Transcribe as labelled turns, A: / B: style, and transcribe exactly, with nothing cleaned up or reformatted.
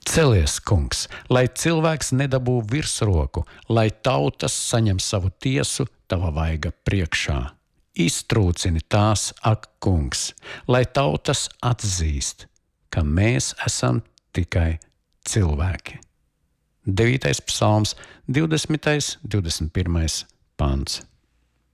A: Celies, kungs, lai cilvēks nedabū virsroku, lai tautas saņem savu tiesu tava vaiga priekšā. Iztrūcini tās, ak, kungs, lai tautas atzīst, ka mēs esam tikai cilvēki. devītais psalms, divdesmitais, divdesmit pirmais pants.